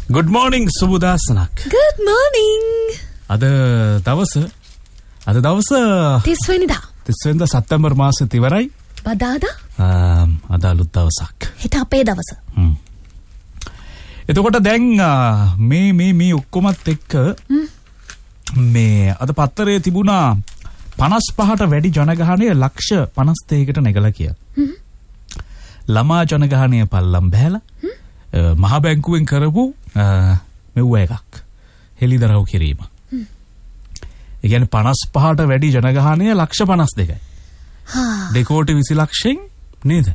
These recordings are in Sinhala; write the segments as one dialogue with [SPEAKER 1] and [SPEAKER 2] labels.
[SPEAKER 1] Good morning සුබදාසනක්.
[SPEAKER 2] Good morning.
[SPEAKER 1] අද දවස 30 වෙනිදා සැප්තැම්බර් මාසෙ ඉවරයි.
[SPEAKER 2] බදාදා?
[SPEAKER 1] අද අලුත් දවසක්.
[SPEAKER 2] හෙට අපේ දවස.
[SPEAKER 1] එතකොට දැන් මේ ඔක්කොමත් එක්ක මේ අද පත්තරේ තිබුණා 55ට වැඩි ජනගහනය ලක්ෂ 52කට නැගලා කියලා. ළමා ජනගහනය පල්ලම් බහැලා මහ බැංකුවෙන් කරපු මෙව්ව එකක් හෙළිදරව් කිරීම. ඒ කියන්නේ 55ට වැඩි ජනගහනය ලක්ෂ 52යි. 2 කෝටි 20 ලක්ෂෙන් නේද?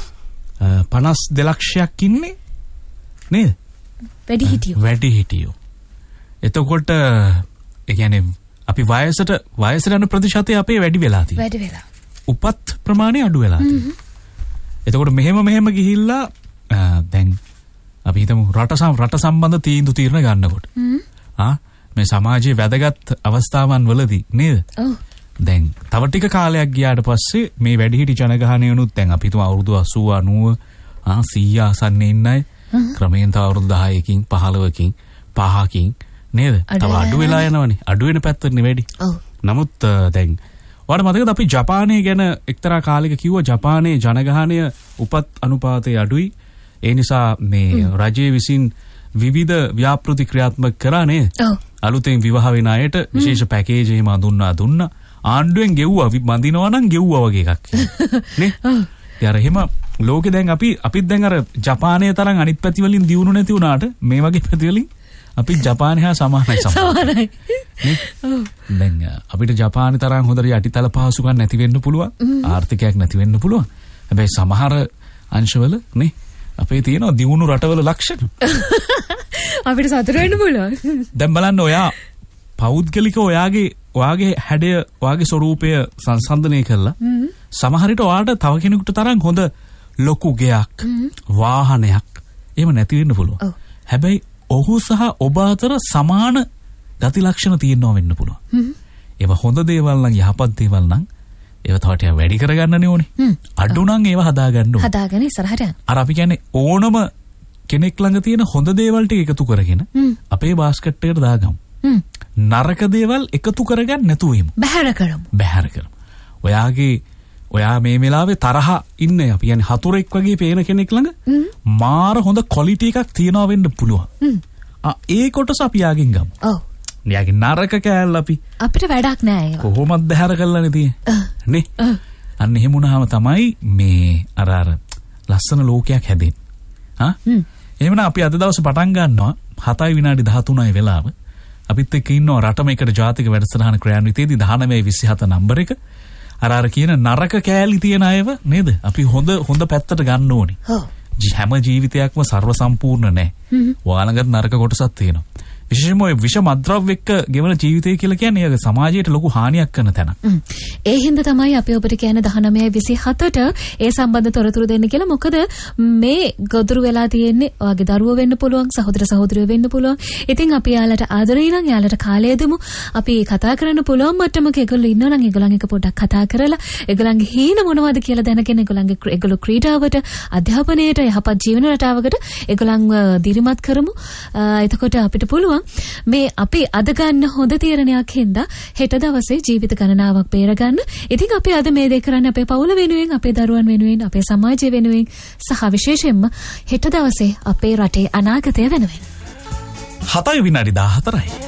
[SPEAKER 1] 52 ලක්ෂයක් ඉන්නේ නේද? වැඩි හිටියෝ. එතකොට ඒ කියන්නේ අපි වයසට යන ප්‍රතිශතය අපේ වැඩි වෙලා තියෙනවා. උපත් ප්‍රමාණය අඩු වෙලා තියෙනවා. එතකොට මෙහෙම ගිහිල්ලා දැන් අපි හිතමු රට සම්බන්ධ තීන්දුව తీරන ගන්නකොට මේ සමාජයේ වැදගත් අවස්ථාවන් වලදී නේද? දැන් තව ටික කාලයක් ගියාට පස්සේ මේ වැඩිහිටි ජනගහනය වුණොත් දැන් අපි හිතමු අවුරුදු 80 90 100 ආසන්නේ ඉන්නයි ක්‍රමයෙන් තව අවුරුදු 10කින් 15කින් 5කින් නේද? තව අඩු වෙලා යනවනේ. අඩු වෙන පැත්තනේ වැඩි. නමුත් දැන් ඔයාලට මතකද අපි ජපානයේ ගැන එක්තරා කාලයක කිව්වා ජපානයේ ජනගහනය උපත් අනුපාතය අඩුයි. ඒ නිසා මේ රජයේ විසින් විවිධ ව්‍යාපෘති ක්‍රියාත්මක කරා නේද? අලුතෙන් විවාහ වෙන අයට විශේෂ පැකේජ් එහෙම දුන්නා. ආණ්ඩුවෙන් ගෙව්වා බඳිනවා නම් ගෙව්වා වගේ එකක් නේ. ඊයර එහෙම ලෝකේ දැන් අපිත් දැන් අර ජපානයේ තරම් අනිත් පැති වලින් දියුණු නැති වුණාට මේ වගේ පැති වලින් අපි ජපානය හා සමානයි. දැන් අපිට ජපානයේ තරම් හොඳට යටිතල පහසුකම් නැති වෙන්න පුළුවන්. ආර්ථිකයක් නැති වෙන්න පුළුවන්. හැබැයි සමහර අංශවල නේ අපේ තියෙන දියුණු රටවල ලක්ෂණ
[SPEAKER 2] අපිට සතුට වෙන්න පුළුවන්.
[SPEAKER 1] දැන් බලන්න ඔයා පෞද්ගලික ඔයාගේ හැඩය ඔයාගේ ස්වරූපය සංසන්දනය කරලා සමහරට ඔයාට තව කෙනෙකුට තරම් හොඳ ලොකු ගෙයක් වාහනයක් එහෙම නැති වෙන්න පුළුවන්. හැබැයි ඔහු සහ ඔබ අතර සමාන ගති ලක්ෂණ තියෙනවා වෙන්න පුළුවන්. ඒවා හොඳ දේවල් නම් යහපත් දේවල් නම් ඒවා තව ටිකක් වැඩි කරගන්නනේ ඕනේ. අඩු නම් ඒවා හදාගන්න ඕනේ.
[SPEAKER 2] හදාගෙන ඉස්සරහට යන්න.
[SPEAKER 1] අර අපි කියන්නේ ඕනම කෙනෙක් ළඟ තියෙන හොඳ දේවල් ටික එකතු කරගෙන අපේ බාස්කට් එකට දාගමු. නරක දේවල් එකතු කරගන්න නැතුව ඉමු. බැහැර කරමු. ඔයා මේ වෙලාවේ තරහ ඉන්නේ අපි කියන්නේ හතුරෙක් වගේ පේන කෙනෙක් ළඟ මාර හොඳ ක්වොලිටි එකක් තියනවා වෙන්න පුළුවන්. ඒ කොටස අපි යාගෙන් ගමු. යාගේ නරක කෑල්ල අපිට වැඩක් නෑ ඒක. කොහොමද බැහැර කරලානේ තියෙන්නේ. නේ? අන්න එහෙම වුණාම තමයි මේ අර ලස්සන ලෝකයක් හැදෙන්නේ. එහෙමනම් අපි අද දවසේ පටන් ගන්නවා 7:13 වෙලාව. අපිත් එක්ක ඉන්නවා රටම එකට ජාතික වැඩසටහන ක්‍රියාන්විතයේදී 19:27 නම්බර එක. අර කියන නරක කෑලි තියෙන අයව නේද? අපි හොඳ පැත්තට ගන්න ඕනේ. හැම ජීවිතයක්ම සර්ව සම්පූර්ණ නැහැ. ඔයාලඟට නරක කොටසක් තියෙනවා. විශේෂයෙන්ම ඔය විෂ මද්‍රව්‍ය එක්ක ගෙවන ජීවිතය කියලා කියන්නේ ඒක සමාජයට ලොකු හානියක් කරන තැනක්.
[SPEAKER 2] ඒ හින්දා තමයි අපි ඔබට කියන්නේ 19:27ට ඒ සම්බන්ධ තොරතුරු දෙන්න කියලා. මොකද මේ ගොදුරු වෙලා තියෙන්නේ ඔයාගේ දරුවෝ වෙන්න පුළුවන්, සහෝදර සහෝදරියෝ වෙන්න පුළුවන්. ඉතින් අපි යාලට ආදරේ නම් යාලට කාලය දෙමු. අපි කතා කරන්න පුළුවන් මට්ටමක ඒගොල්ලෝ ඉන්නවා නම් ඒගොල්ලන් එක පොඩ්ඩක් කතා කරලා ඒගොල්ලන්ගේ හීන මොනවද කියලා දැනගෙන ඒගොල්ලෝ ක්‍රීඩාවට, අධ්‍යාපනයට, යහපත් ජීවන රටාවකට ඒගොල්ලන්ව දිරිමත් කරමු. එතකොට අපිට පුළුවන් මේ අපි අද ගන්න හොඳ තීරණයක් හින්දා හෙට දවසේ ජීවිත ගණනාවක් බේරගන්න. ඉතින් අපි අද මේ දේ කරන්නේ අපේ පවුල වෙනුවෙන්, අපේ දරුවන් වෙනුවෙන්, අපේ සමාජය වෙනුවෙන් සහ විශේෂයෙන්ම හෙට දවසේ අපේ රටේ අනාගතය වෙනුවෙන්.
[SPEAKER 1] 7:14